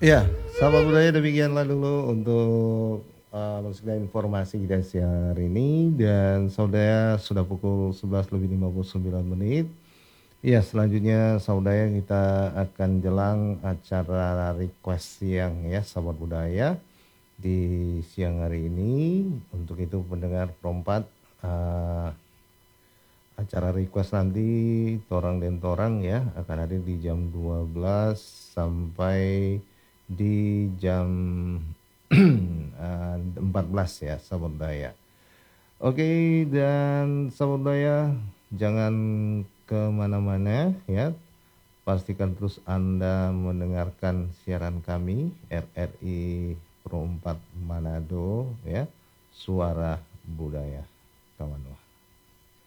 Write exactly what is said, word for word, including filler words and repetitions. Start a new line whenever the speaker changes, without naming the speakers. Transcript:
Iya, sahabat budaya demikianlah dulu untuk uh, maksudnya informasi kita siang hari ini dan saudara sudah pukul sebelas lebih lima puluh sembilan menit. Iya, selanjutnya saudara kita akan jelang acara request siang ya sahabat budaya di siang hari ini. Untuk itu pendengar perempat uh, acara request nanti Torang dan Torang ya akan hadir di jam dua belas sampai di jam eh, empat belas ya sahabat daya. Oke, dan sahabat daya jangan kemana-mana ya. Pastikan terus Anda mendengarkan siaran kami R R I Pro empat Manado ya, Suara Budaya kawan.